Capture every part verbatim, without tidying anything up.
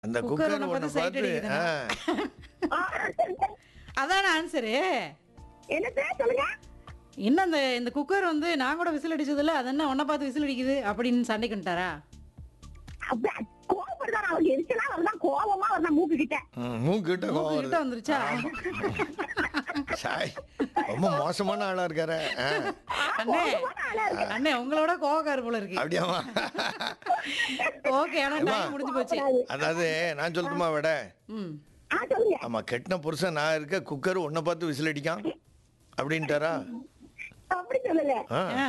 அந்த cooker cooker ஒண்ண ஒண்ண பார்த்து சைட் பார்த்து அடிக்குதுன்னா ஆ, அதான ஆன்சரு. என்னது சொல்லுங்க. என்ன அந்த இந்த குக்கர் வந்து நான் கூட விசில் அடிச்சதில்ல அது என்ன உன்னை பார்த்து விசில் அடிக்குது அப்படின்னு சண்டைக்கு வந்துட்டாரா? அப்ப கோவப்படுதான் அவருக்கு எரிச்சலா வரதான் கோவமா வரதான் மூக்கு கிட்ட. ம், மூக்கிட்ட கோவம் மூக்கு கிட்ட வருது. வந்துருச்சா? சாய் ரொம்ப மோசமான ஆளா இருக்காரு. ஆ, அண்ணே கோவமான ஆளா இருக்கு. அண்ணே உங்களோட கோவக்காரு போல இருக்கு. அப்படியாமா? ஓகே ஆனா ஏம்மா? டைம் முடிஞ்சு போச்சு. அதாவது நான் சொல்லட்டுமா விட ம் ஆ சொல்லுங்க. ஆமா கெட்டின புருஷன் நான் இருக்க குக்கர் உன்னை பார்த்து விசில் அடிக்கான் அப்படின்ட்டாரா? அப்படி சொல்லல. ஆ, ஆ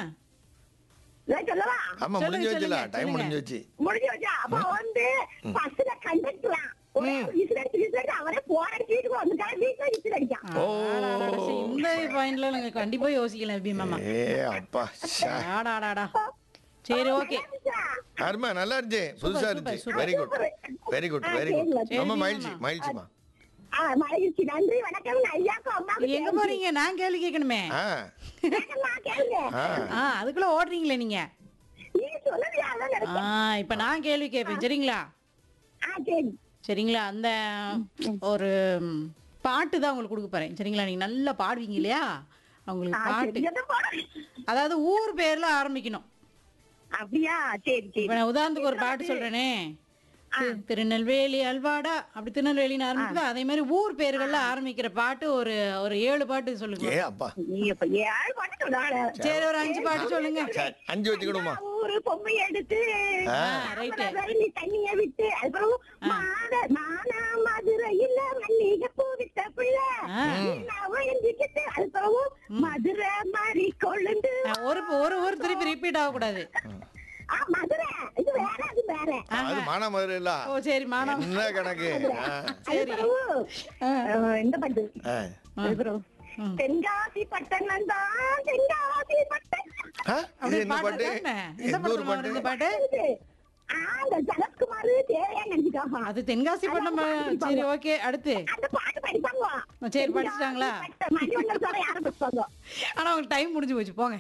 நான் சொல்லவா? ஆமா சொல்லுங்க, முடிஞ்சு வச்சுல சொல்லுங்க, டைம் சொல்லுங்க. முடிஞ்சு வச்சு. முடிஞ்சு வச்சா அப்ப வந்து பஸ்ல கண்டக்டர் ஒரே ஒரு விசில் அடிச்சு விசில் அடிச்சு அவரே போன வீட்டுக்கு வந்துட்டாரு. வீட்டுல விசில் அடிக்கான். ஓ ஆடாடாடா, சரி, இந்த பாயிண்ட்ல நாங்க கண்டிப்பா யோசிக்கல எபி மாமா. ஏ அப்பா ஷா. ஆடாடாடா சரி ஓகே. அருமை நல்லா இருந்துச்சு புதுசா சூப்பர், இருந்துச்சு. Super. Very good very good ஆ, வெரி குட் சரிங்க. ரொம்ப சரி, மகிழ்ச்சி மாமா. மகிழ்ச்சிமா. ஆ, மகிழ்ச்சி. நன்றி வணக்கம். ஐயாக்கும் அம்மாவுக்கு எங்க போறீங்க? நான் கேள்வி கேட்கணுமே. ஆ நான் கேளுங்க. ஆ ஆ அதுக்குள்ள ஓடுறீங்களே நீங்க. நீங்க சொல்லலையா அதான் ஆ நினைச்சேன். இப்ப நான் கேள்வி கேட்பேன் சரிங்களா? ஆ சரி. சரிங்களா? அந்த ஒரு ம், பாட்டு தான் உங்களுக்கு கொடுக்க போறேன் சரிங்களா? நீங்க நல்லா பாடுவீங்க இல்லையா? ஆ, உங்களுக்கு சரி. பாட்டு எதை போட? அதாவது ஊர் பேர்ல ஆரம்பிக்கணும். அப்படியா? சரி சரி. இப்ப நான் உதாரணத்துக்கு ஒரு பாட்டு சொல்றேனே, தி- திருநெல்வேலி அல்வாடா அப்படி திருநெல்வேலின்னு ஆரம்பிக்குது. அதே மாதிரி ஊர் பேர்கள்ல ஆரம்பிக்கிற பாட்டு ஒரு ஒரு ஏழு பாட்டு சொல்லுங்க. ஏ அப்பா நீ இப்ப ஏழு பாட்டு சொன்னாங்க. சரி ஒரு அஞ்சு பாட்டு சொல்லுங்க. சரி, அஞ்சு வச்சுக்கணுமா? ஊரு பொம்மை எடுத்து ஆ, ரைட்டு. நீ தண்ணிய விட்டு அதுக்கப்புறம் மாத மானா மதுரையில மல்லிகை பூ விட்ட பிள்ளை ஆ. எழுந்திக்கிட்டு அதுக்கப்புறம் மதுரை மாதிரி கொழுந்து. ஆ, ஒரு ஒரு ஒரு திருப்பி ரிப்பீட் ஆகக்கூடாது. ஆ, மதுரை இது வேற அது வேற. அது மானாமதுரை இல்ல. ஓ சரி மானம். என்ன கணக்கு? ஆ, சரி. அதுக்கப்புறம், அஹ், இந்த பாட்டு ஆ. அதுக்கப்புறம் ம். தென்காசி பட்டணம் தான் தென்காசி பட்டணம். ஆ, இது அப்படி என்ன பாட்டு பாட்டு? தானே? எந்த எந்த ஊர் படத்துல வருது இந்த பாட்டு? பாட்டு? ஆ, அந்த சரத்குமார் தேவையா நினைச்சுக்காமா அது தென்காசி பட்டம். சரி ஓகே அடுத்து. அந்த பாட்டு படிப்பாங்க. சரி படிச்சுட்டாங்களா? மணிவண்ணன் சாரை ஆரம்பிப்பாங்க. ஆனா உங்களுக்கு டைம் முடிஞ்சு போச்சு போங்க.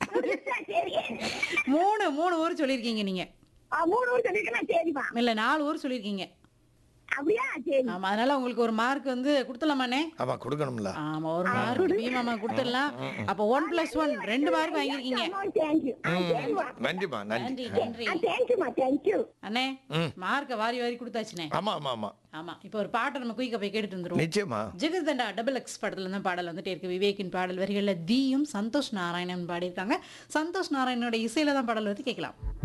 சரி. மூணு மூணு ஊர் சொல்லியிருக்கீங்க நீங்க. ஆ, மூணு ஊர் சொல்லிருக்கேன். சரிமா. இல்ல நாலு ஊர் சொல்லியிருக்கீங்க. அப்படியா? சரி. ஆமா அதனால உங்களுக்கு ஒரு மார்க் வந்து கொடுத்துடலாமாண்ணே? ஆமா கொடுக்கணும்ல. ஆமா ஒரு மார்க் பீமாமா கொடுத்துடலாம். அப்ப ஒன் பிளஸ் ஒன் ரெண்டு மார்க் வாங்கியிருக்கீங்க. தேங்க்யூ. நன்றிமா நன்றி. நன்றி நன்றி தேங்க்யூமா தேங்க்யூ. அண்ணே. ம். மார்க்க வாரி வாரி கொடுத்தாச்சுனே. ஆமா ஆமா ஆமா ஆமா இப்போ ஒரு பாட்டை நம்ம குயிக்க போய் கேட்டுட்டு வந்துருவோம். நிச்சயமா. ஜிகர்தண்டா டபுள் எக்ஸ் படத்துல இருந்து பாடல் வந்துட்டே இருக்கு. விவேக்கின் பாடல் வரிகள்ல தீயும் சந்தோஷ் நாராயணன் பாடியிருக்காங்க. சந்தோஷ் நாராயணனோட இசையில தான் பாடல் வந்து கேட்கலாம்.